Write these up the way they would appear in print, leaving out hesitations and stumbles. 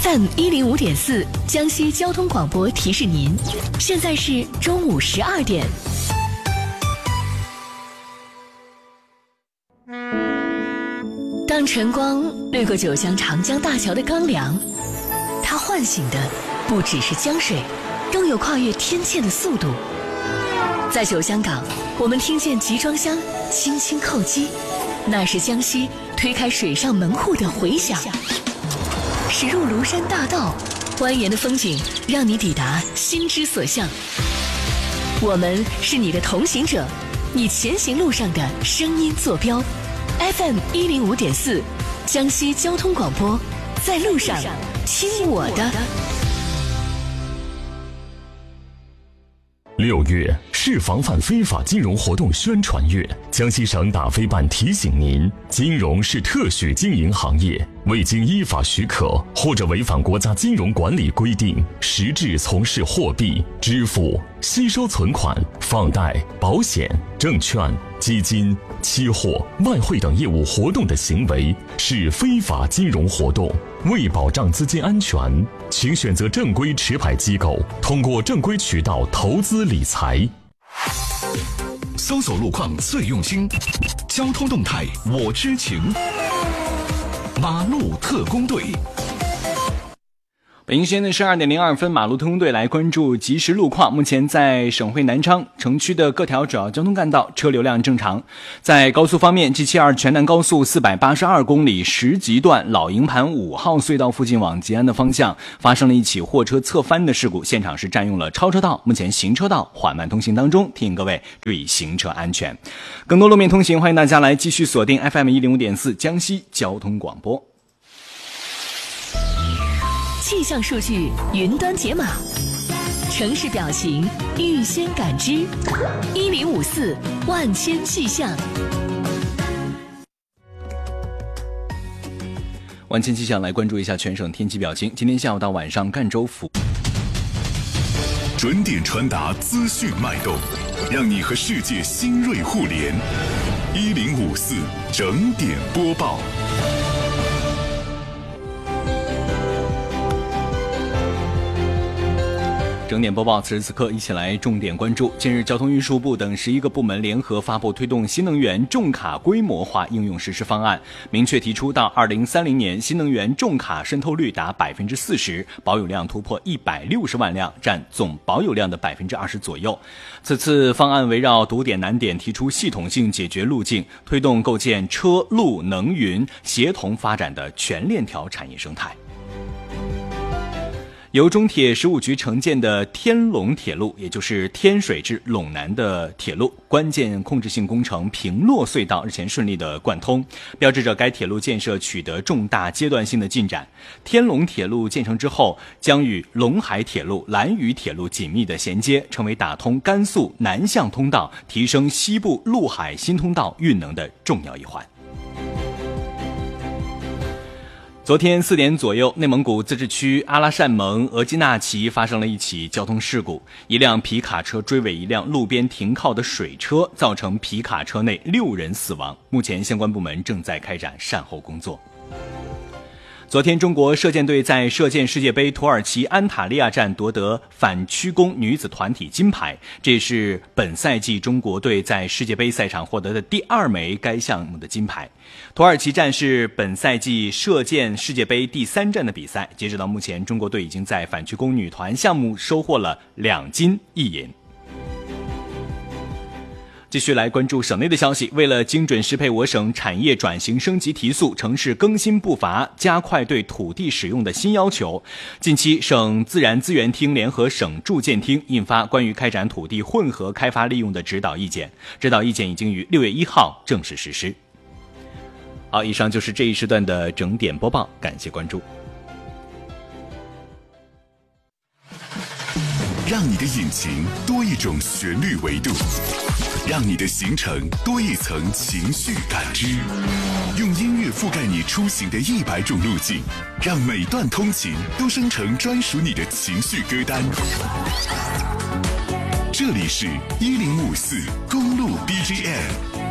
FM 105.4江西交通广播提示您，现在是中午12点。当晨光掠过九江长江大桥的钢梁，它唤醒的不只是江水，更有跨越天堑的速度。在九江港，我们听见集装箱轻轻叩击，那是江西推开水上门户的回响。驶入庐山大道，蜿蜒的风景让你抵达心之所向。我们是你的同行者，你前行路上的声音坐标。FM 105.4江西交通广播，在路上听我的。 6月是防范非法金融活动宣传月，江西省打非办提醒您，金融是特许经营行业，未经依法许可或者违反国家金融管理规定，实质从事货币、支付、吸收存款、放贷、保险、证券、基金、期货、外汇等业务活动的行为，是非法金融活动。为保障资金安全，请选择正规持牌机构，通过正规渠道投资理财。 搜索路况最用心，交通动态我知情。马路特工队。 北京时间的12点02分，马路特工队来关注即时路况。目前在省会南昌城区的各条主要交通干道车流量正常。在高速方面 ，G72 全南高速482公里10级段老营盘5号隧道附近往吉安的方向发生了一起货车侧翻的事故，现场是占用了超车道，目前行车道缓慢通行当中，提醒各位注意行车安全。更多路面通行，欢迎大家来继续锁定 FM 105.4江西交通广播。 气象数据云端解码，城市表情预先感知，1054万千气象。 万千气象来关注一下全省天气表情。今天下午到晚上，赣州府准点传达资讯脉动，让你和世界新锐互联。1054整点播报。 整点播报，此时此刻一起来重点关注。近日，交通运输部等11个部门联合发布推动新能源重卡规模化应用实施方案，明确提出到2030年，新能源重卡渗透率达40%，保有量突破160万辆，占总保有量的20%左右。此次方案围绕堵点难点提出系统性解决路径，推动构建车路能云协同发展的全链条产业生态。由中铁15局承建的天陇铁路，也就是天水至陇南的铁路关键控制性工程平洛隧道日前顺利的贯通，标志着该铁路建设取得重大阶段性的进展。天陇铁路建成之后，将与陇海铁路、兰渝铁路紧密的衔接，成为打通甘肃南向通道、提升西部陆海新通道运能的重要一环。昨天4点左右，内蒙古自治区阿拉善盟额济纳旗发生了一起交通事故，一辆皮卡车追尾一辆路边停靠的水车，造成皮卡车内6人死亡。目前相关部门正在开展善后工作。昨天，中国射箭队在射箭世界杯土耳其安塔利亚站夺得反曲弓女子团体金牌，这也是本赛季中国队在世界杯赛场获得的第2枚该项目的金牌。土耳其站是本赛季射箭世界杯第3站的比赛，截止到目前，中国队已经在反曲弓女团项目收获了2金1银。继续来关注省内的消息，为了精准适配我省产业转型升级提速、城市更新步伐，加快对土地使用的新要求，近期省自然资源厅联合省住建厅印发关于开展土地混合开发利用的指导意见，指导意见已经于6月1号正式实施。好，以上就是这一时段的整点播报，感谢关注。 让你的引擎多一种旋律维度，让你的行程多一层情绪感知，用音乐覆盖你出行的100种路径，让每段通勤都生成专属你的情绪歌单。这里是1054公路 BGM。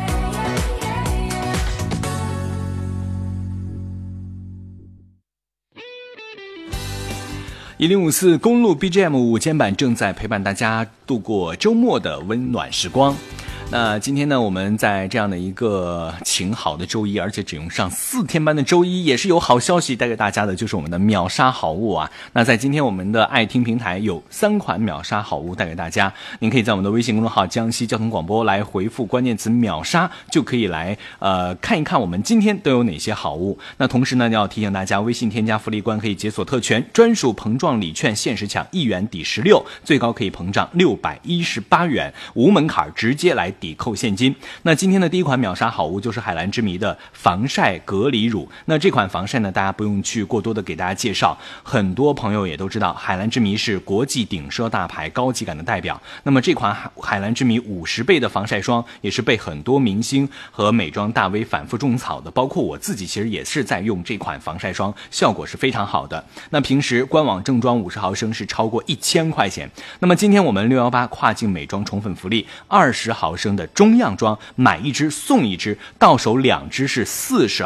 1054公路 BGM 午间版正在陪伴大家度过周末的温暖时光。那今天呢，我们在这样的一个晴好的周一，而且只用上4天班的周一，也是有好消息带给大家的，就是我们的秒杀好物啊。那在今天我们的爱听平台有3款秒杀好物带给大家，您可以在我们的微信公众号江西交通广播来回复关键词秒杀，就可以来看一看我们今天都有哪些好物。那同时呢，要提醒大家，微信添加福利官可以解锁特权，专属膨胀礼券限时抢1元抵16，最高可以膨胀618元，无门槛直接来抵扣现金。那今天的第一款秒杀好物就是海蓝之谜的防晒隔离乳。那这款防晒呢，大家不用去过多的给大家介绍，很多朋友也都知道，海蓝之谜是国际顶奢大牌高级感的代表。那么这款海蓝之谜50倍的防晒霜也是被很多明星和美妆大 V 反复种草的，包括我自己其实也是在用这款防晒霜，效果是非常好的。那平时官网正装50毫升是超过1000块钱。那么今天我们618跨境美妆宠粉福利，20毫升的中样装买1支送1支，到手2支是40